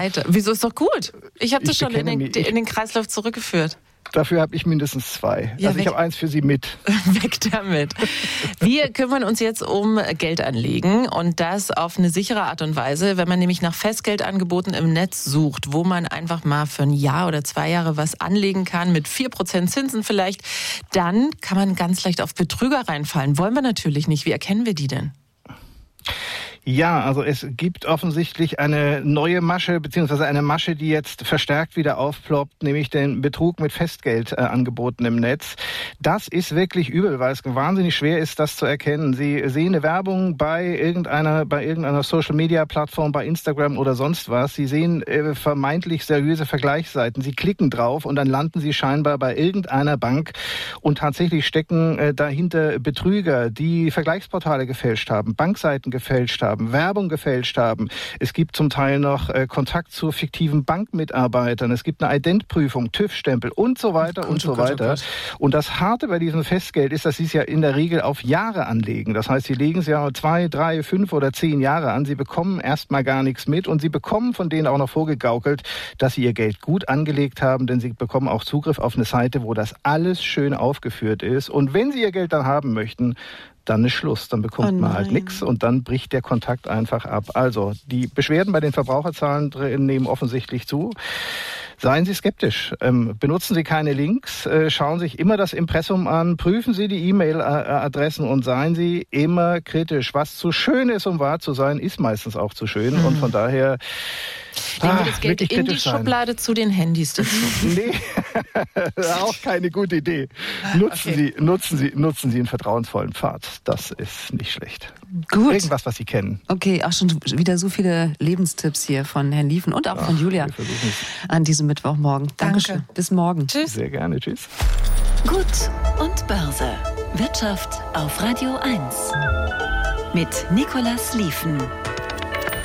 weiter. Wieso, ist doch gut? Ich habe das schon in den Kreislauf zurückgeführt. Dafür habe ich mindestens 2. Ja, also ich habe eins für Sie mit. Weg damit. Wir kümmern uns jetzt um Geldanlegen und das auf eine sichere Art und Weise, wenn man nämlich nach Festgeldangeboten im Netz sucht, wo man einfach mal für ein Jahr oder 2 Jahre was anlegen kann, mit 4% Zinsen vielleicht, dann kann man ganz leicht auf Betrüger reinfallen. Wollen wir natürlich nicht. Wie erkennen wir die denn? Ja, also es gibt offensichtlich eine neue Masche, beziehungsweise eine Masche, die jetzt verstärkt wieder aufploppt, nämlich den Betrug mit Festgeldangeboten im Netz. Das ist wirklich übel, weil es wahnsinnig schwer ist, das zu erkennen. Sie sehen eine Werbung bei irgendeiner Social-Media-Plattform, bei Instagram oder sonst was. Sie sehen vermeintlich seriöse Vergleichsseiten. Sie klicken drauf und dann landen Sie scheinbar bei irgendeiner Bank und tatsächlich stecken dahinter Betrüger, die Vergleichsportale gefälscht haben, Bankseiten gefälscht haben, Werbung gefälscht haben. Es gibt zum Teil noch Kontakt zu fiktiven Bankmitarbeitern. Es gibt eine Identprüfung, TÜV-Stempel und so weiter und so weiter. Und das Harte bei diesem Festgeld ist, dass Sie es ja in der Regel auf Jahre anlegen. Das heißt, Sie legen es ja 2, 3, 5 oder 10 Jahre an. Sie bekommen erstmal gar nichts mit und Sie bekommen von denen auch noch vorgegaukelt, dass Sie Ihr Geld gut angelegt haben, denn Sie bekommen auch Zugriff auf eine Seite, wo das alles schön aufgeführt ist. Und wenn Sie Ihr Geld dann haben möchten, dann ist Schluss, dann bekommt man halt nichts und dann bricht der Kontakt einfach ab. Also die Beschwerden bei den Verbraucherzahlen nehmen offensichtlich zu. Seien Sie skeptisch, benutzen Sie keine Links, schauen sich immer das Impressum an, prüfen Sie die E-Mail-Adressen und seien Sie immer kritisch. Was zu schön ist, um wahr zu sein, ist meistens auch zu schön und von daher legen wir das Geld in die Schublade zu den Handys dazu. Nee, auch keine gute Idee. Nutzen Sie einen vertrauensvollen Pfad. Das ist nicht schlecht. Gut. Irgendwas, was Sie kennen. Okay, auch schon wieder so viele Lebenstipps hier von Herrn Liefen und auch von Julia an diesem Mittwochmorgen. Dankeschön. Bis morgen. Tschüss. Sehr gerne. Tschüss. Gut und Börse. Wirtschaft auf Radio 1. Mit Nicolas Liefen.